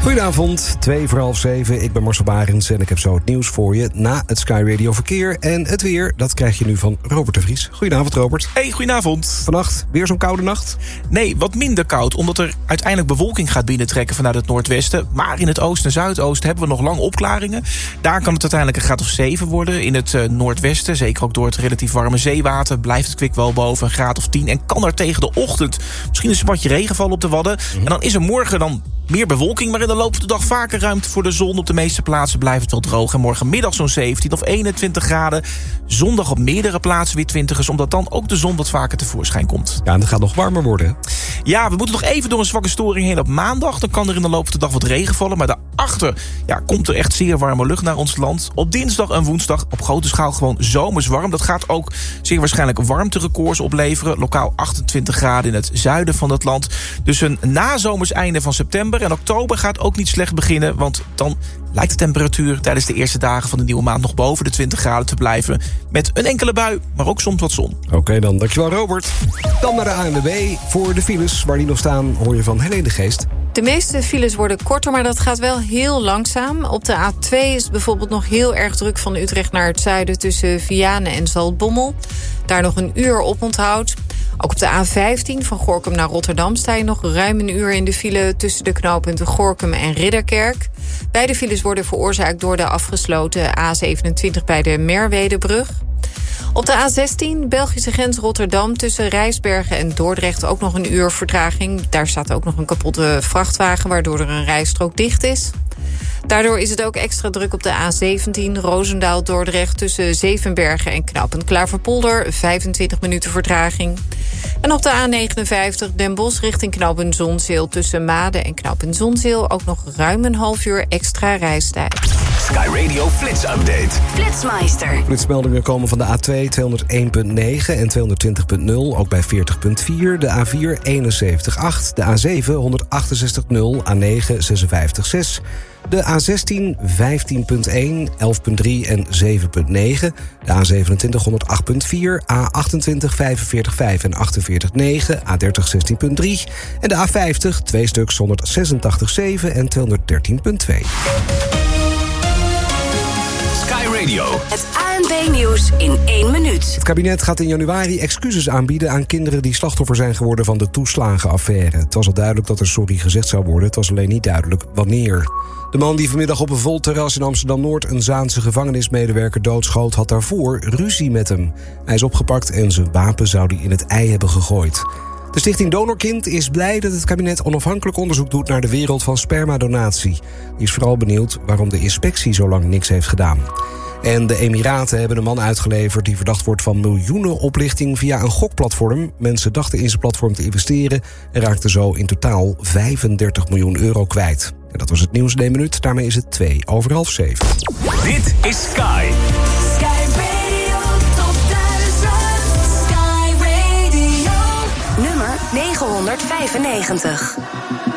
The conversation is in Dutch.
Goedenavond, 6:02. Ik ben Marcel Barends en ik heb zo het nieuws voor je na het Sky Radio verkeer. En het weer, dat krijg je nu van Robert de Vries. Goedenavond, Robert. Hey, goedenavond. Vannacht weer zo'n koude nacht? Nee, wat minder koud, omdat er uiteindelijk bewolking gaat binnentrekken vanuit het noordwesten. Maar in het oosten en zuidoosten hebben we nog lang opklaringen. Daar kan het uiteindelijk een graad of 7 worden. In het noordwesten, zeker ook door het relatief warme zeewater, blijft het kwik wel boven een graad of 10. En kan er tegen de ochtend misschien een spatje regen vallen op de Wadden. En dan is er morgen dan meer bewolking, maar in de loop van de dag vaker ruimte voor de zon. Op de meeste plaatsen blijft het wel droog. En morgenmiddag zo'n 17 of 21 graden. Zondag op meerdere plaatsen weer 20's, omdat dan ook de zon wat vaker tevoorschijn komt. Ja, en het gaat nog warmer worden, hè? Ja, we moeten nog even door een zwakke storing heen op maandag. Dan kan er in de loop van de dag wat regen vallen. Maar daarachter komt er echt zeer warme lucht naar ons land. Op dinsdag en woensdag op grote schaal gewoon zomers warm. Dat gaat ook zeer waarschijnlijk warmterecords opleveren. Lokaal 28 graden in het zuiden van het land. Dus een nazomers einde van september. En oktober gaat ook niet slecht beginnen, want dan lijkt de temperatuur tijdens de eerste dagen van de nieuwe maand nog boven de 20 graden te blijven. Met een enkele bui, maar ook soms wat zon. Oké, dan dankjewel, Robert. Dan naar de ANWB. Voor de files waar die nog staan hoor je van Helene de Geest. De meeste files worden korter, maar dat gaat wel heel langzaam. Op de A2 is het bijvoorbeeld nog heel erg druk van Utrecht naar het zuiden tussen Vianen en Zaltbommel. Daar nog een uur oponthoud. Ook op de A15 van Gorinchem naar Rotterdam sta je nog ruim een uur in de file tussen de knooppunten Gorinchem en Ridderkerk. Beide files worden veroorzaakt door de afgesloten A27 bij de Merwedebrug. Op de A16, Belgische grens Rotterdam, tussen Rijsbergen en Dordrecht ook nog een uur vertraging. Daar staat ook nog een kapotte vrachtwagen, waardoor er een rijstrook dicht is. Daardoor is het ook extra druk op de A17 Roosendaal-Dordrecht tussen Zevenbergen en knooppunt Klaverpolder, 25 minuten vertraging. En op de A59 Den Bosch richting knooppunt Zonzeel tussen Maden en knooppunt Zonzeel ook nog ruim een half uur extra reistijd. Sky Radio Flits Update. Flitsmeister. Flitsmeldingen komen van de A2 201.9 en 220.0, ook bij 40.4, de A4 71.8, de A7 168.0, A9 56.6... de A16 15.1, 11.3 en 7.9. De A27 108.4, A28 45.5 en 48.9, A30 16.3. En de A50 twee stuks 186.7 en 213.2. Sky Radio. Het ANP-nieuws in 1 minuut. Het kabinet gaat in januari excuses aanbieden aan kinderen die slachtoffer zijn geworden van de toeslagenaffaire. Het was al duidelijk dat er sorry gezegd zou worden. Het was alleen niet duidelijk wanneer. De man die vanmiddag op een vol terras in Amsterdam-Noord een Zaanse gevangenismedewerker doodschoot, had daarvoor ruzie met hem. Hij is opgepakt en zijn wapen zou hij in het ei hebben gegooid. De Stichting Donorkind is blij dat het kabinet onafhankelijk onderzoek doet naar de wereld van spermadonatie. Die is vooral benieuwd waarom de inspectie zo lang niks heeft gedaan. En de Emiraten hebben een man uitgeleverd die verdacht wordt van miljoenenoplichting via een gokplatform. Mensen dachten in zijn platform te investeren en raakten zo in totaal 35 miljoen euro kwijt. En dat was het nieuws in 1 minuut. Daarmee is het 6:02. Dit is Sky. Sky Radio Top 1000. Sky Radio. Nummer 995.